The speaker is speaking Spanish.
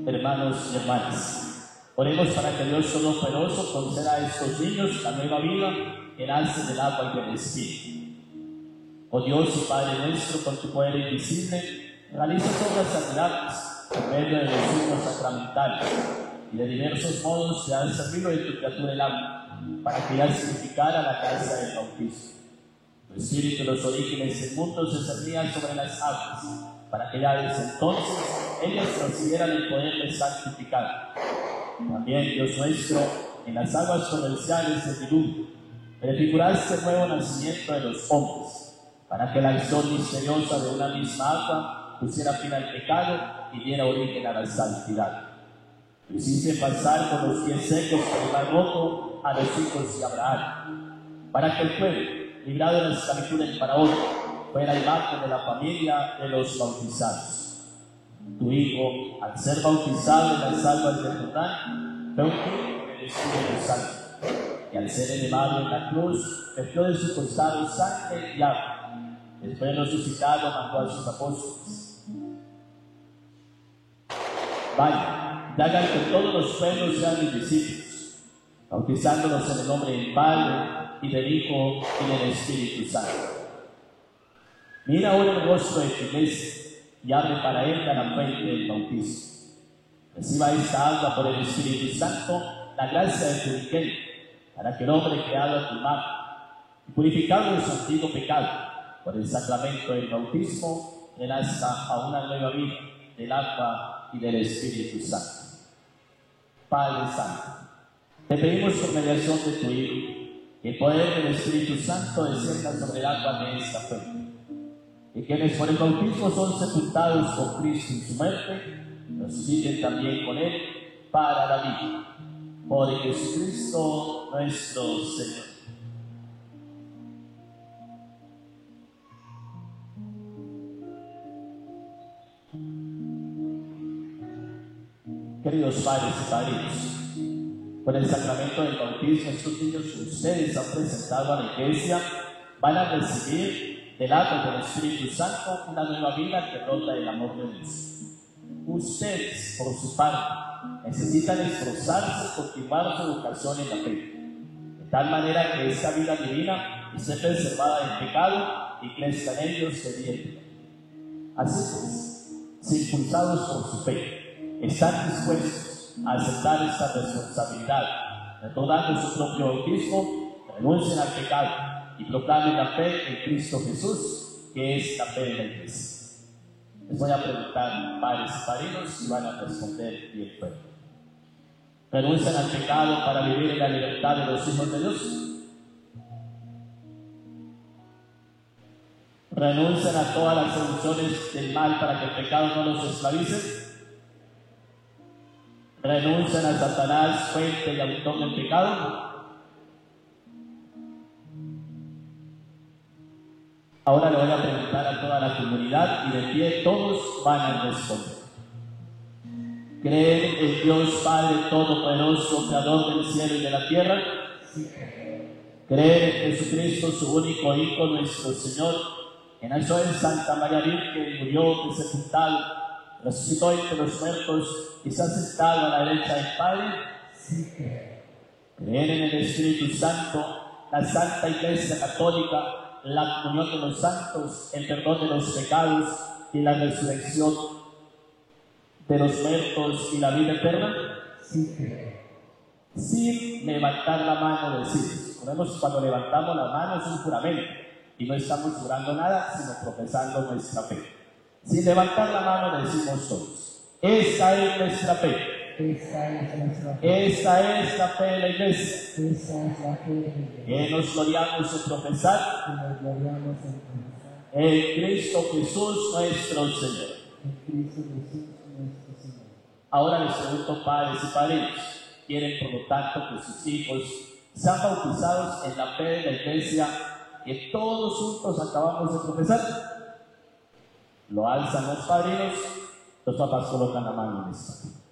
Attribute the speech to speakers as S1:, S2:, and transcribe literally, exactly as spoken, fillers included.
S1: Hermanos y hermanas, oremos para que Dios Todopoderoso conceda a estos niños la nueva vida que nace del agua y del Espíritu. Oh Dios y Padre nuestro, con tu poder invisible, realiza obras admirables por medio de los signos sacramentales y de diversos modos te has servido de tu criatura el agua, para que ya significara la casa del bautismo. Tu Espíritu de los orígenes del mundo se cernía sobre las aguas, para que ya desde entonces ellas recibieran el poder de santificar. También, Dios nuestro, en las aguas torrenciales del diluvio, prefiguraste el nuevo nacimiento de los hombres, para que la acción misteriosa de una misma agua pusiera fin al pecado y diera origen a la santidad. Lo hiciste pasar con los pies secos por el mar rojo a los hijos de Abraham, para que el pueblo, librado de la esclavitud del faraón, fuera imagen de la familia de los bautizados. Tu Hijo, al ser bautizado en las aguas del Jordán, fue ungido con el Espíritu Santo, y al ser elevado en la cruz, vertió de su costado sangre y agua. Después resucitado, mandó a sus apóstoles: vayan, y hagan que todos los pueblos sean mis discípulos, bautizándolos en el nombre del Padre, y del Hijo, y del Espíritu Santo. Mira ahora el rostro de tu iglesia, y abre para ella la fuente del bautismo. Reciba esta agua por el Espíritu Santo, la gracia de tu riqueza, para que el hombre creado a tu imagen, y purificado de su antiguo pecado, por el sacramento del bautismo, renazca a una nueva vida del agua y del Espíritu Santo. Padre Santo, te pedimos por mediación de tu Hijo, que el poder del Espíritu Santo descienda sobre el agua de esta fuente, y quienes por el bautismo son sepultados con Cristo en su muerte, resuciten también con Él para la vida. Por Jesucristo nuestro Señor. Queridos padres y padrinos, con el sacramento del bautismo, estos niños que ustedes han presentado a la iglesia van a recibir del agua del Espíritu Santo una nueva vida que brota del amor de Dios. Ustedes, por su parte, necesitan esforzarse y continuar su educación en la fe, de tal manera que esta vida divina esté preservada del pecado y crezca en ellos de bien. Así pues, si impulsados por su fe, están dispuestos a aceptar esta responsabilidad, recordando su propio bautismo, renuncien al pecado y proclamen la fe en Cristo Jesús, que es la fe de la iglesia. Les voy a preguntar, padres y padrinos, y van a responder bien fuerte. ¿Renuncian al pecado para vivir en la libertad de los hijos de Dios? ¿Renuncian a todas las soluciones del mal para que el pecado no los esclavice? ¿Renuncian a Satanás, fuente y autor del pecado? Ahora le voy a preguntar a toda la comunidad, y de pie todos van a responder. ¿Creen en Dios Padre Todopoderoso, Creador del cielo y de la tierra?
S2: Sí.
S1: ¿Creen en Jesucristo, su único Hijo, nuestro Señor, que nació en Santa María Virgen, murió, fue sepultado, resucitó entre los muertos y se ha sentado a la derecha del Padre?
S2: Sí.
S1: ¿Creen en el Espíritu Santo, la Santa Iglesia Católica, la comunión de los santos, el perdón de los pecados y la resurrección de los muertos y la vida eterna?
S2: Sí.
S1: Sin levantar la mano decimos. Sabemos, cuando levantamos la mano es un juramento y no estamos jurando nada, sino profesando nuestra fe. Sin levantar la mano decimos todos: esta es nuestra fe.
S2: Esta es nuestra fe.
S1: Esta es la fe de la iglesia.
S2: Esta es la fe de la iglesia.
S1: Que nos gloriamos en profesar
S2: Que nos gloriamos en profesar
S1: en Cristo Jesús nuestro Señor.
S2: en Cristo Jesús nuestro Señor.
S1: Ahora les pregunto, padres y padrinos, ¿quieren por lo tanto que sus hijos sean bautizados en la fe de la iglesia que todos juntos acabamos de profesar? Lo alzan los padrinos, los papás colocan la mano en esta.